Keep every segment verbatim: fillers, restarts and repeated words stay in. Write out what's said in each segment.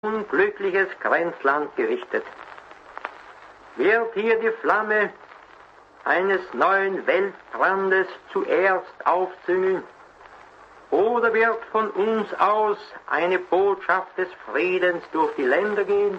unglückliches Grenzland gerichtet. Wird hier die Flamme eines neuen Weltbrandes zuerst aufzüngeln, oder wird von uns aus eine Botschaft des Friedens durch die Länder gehen?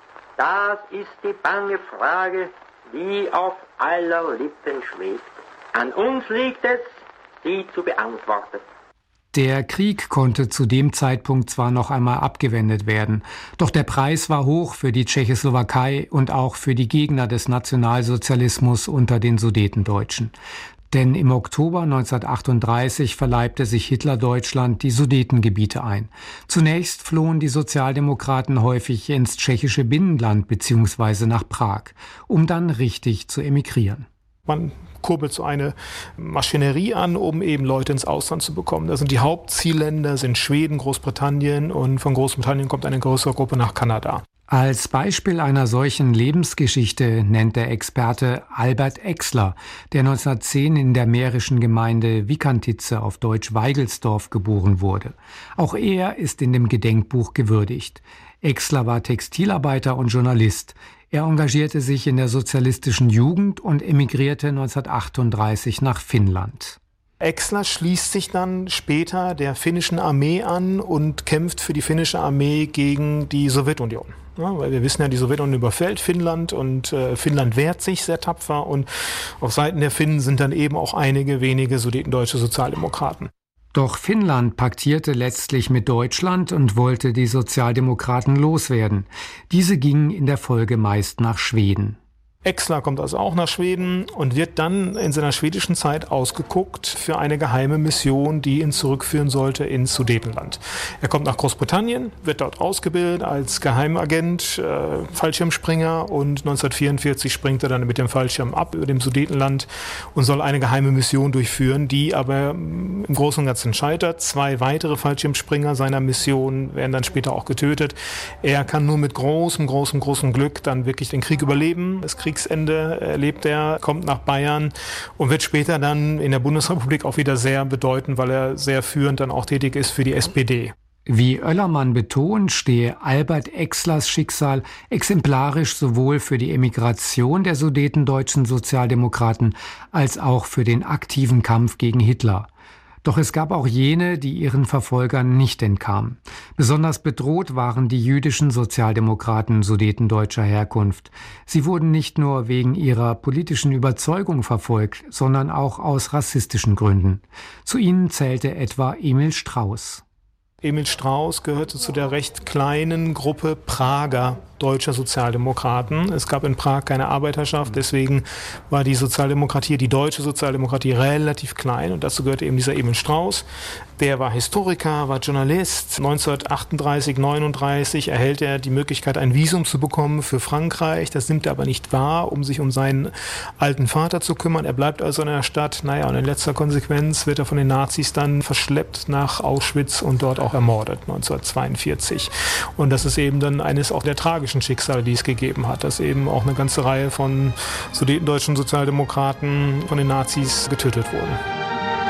Das ist die bange Frage, die auf aller Lippen schwebt. An uns liegt es, sie zu beantworten. Der Krieg konnte zu dem Zeitpunkt zwar noch einmal abgewendet werden, doch der Preis war hoch für die Tschechoslowakei und auch für die Gegner des Nationalsozialismus unter den Sudetendeutschen. Denn im Oktober neunzehnhundertachtunddreißig verleibte sich Hitler-Deutschland die Sudetengebiete ein. Zunächst flohen die Sozialdemokraten häufig ins tschechische Binnenland bzw. nach Prag, um dann richtig zu emigrieren. Man kurbelt so eine Maschinerie an, um eben Leute ins Ausland zu bekommen. Das sind die Hauptzielländer, sind Schweden, Großbritannien, und von Großbritannien kommt eine größere Gruppe nach Kanada. Als Beispiel einer solchen Lebensgeschichte nennt der Experte Albert Exler, der neunzehnhundertzehn in der mährischen Gemeinde Wickantitze, auf Deutsch Weigelsdorf, geboren wurde. Auch er ist in dem Gedenkbuch gewürdigt. Exler war Textilarbeiter und Journalist. Er engagierte sich in der sozialistischen Jugend und emigrierte neunzehnhundertachtunddreißig nach Finnland. Exler schließt sich dann später der finnischen Armee an und kämpft für die finnische Armee gegen die Sowjetunion. Ja, weil wir wissen ja, die Sowjetunion überfällt Finnland und äh, Finnland wehrt sich sehr tapfer, und auf Seiten der Finnen sind dann eben auch einige wenige sudetendeutsche Sozialdemokraten. Doch Finnland paktierte letztlich mit Deutschland und wollte die Sozialdemokraten loswerden. Diese gingen in der Folge meist nach Schweden. Exler kommt also auch nach Schweden und wird dann in seiner schwedischen Zeit ausgeguckt für eine geheime Mission, die ihn zurückführen sollte ins Sudetenland. Er kommt nach Großbritannien, wird dort ausgebildet als Geheimagent, äh, Fallschirmspringer, und neunzehnhundertvierundvierzig springt er dann mit dem Fallschirm ab über dem Sudetenland und soll eine geheime Mission durchführen, die aber im Großen und Ganzen scheitert. Zwei weitere Fallschirmspringer seiner Mission werden dann später auch getötet. Er kann nur mit großem, großem, großem Glück dann wirklich den Krieg überleben. Das Kriegsende erlebt er, kommt nach Bayern und wird später dann in der Bundesrepublik auch wieder sehr bedeutend, weil er sehr führend dann auch tätig ist für die S P D. Wie Oellermann betont, stehe Albert Exlers Schicksal exemplarisch sowohl für die Emigration der sudetendeutschen Sozialdemokraten als auch für den aktiven Kampf gegen Hitler. Doch es gab auch jene, die ihren Verfolgern nicht entkamen. Besonders bedroht waren die jüdischen Sozialdemokraten sudetendeutscher Herkunft. Sie wurden nicht nur wegen ihrer politischen Überzeugung verfolgt, sondern auch aus rassistischen Gründen. Zu ihnen zählte etwa Emil Strauß. Emil Strauß gehörte zu der recht kleinen Gruppe Prager deutscher Sozialdemokraten. Es gab in Prag keine Arbeiterschaft, deswegen war die Sozialdemokratie, die deutsche Sozialdemokratie, relativ klein, und dazu gehörte eben dieser Emil Strauß. Der war Historiker, war Journalist. neunzehnhundertachtunddreißig, neununddreißig erhält er die Möglichkeit, ein Visum zu bekommen für Frankreich. Das nimmt er aber nicht wahr, um sich um seinen alten Vater zu kümmern. Er bleibt also in der Stadt. Naja, und in letzter Konsequenz wird er von den Nazis dann verschleppt nach Auschwitz und dort auch ermordet, neunzehnhundertzweiundvierzig. Und das ist eben dann eines auch der tragischen Schicksale, die es gegeben hat, dass eben auch eine ganze Reihe von sudetendeutschen Sozialdemokraten von den Nazis getötet wurden.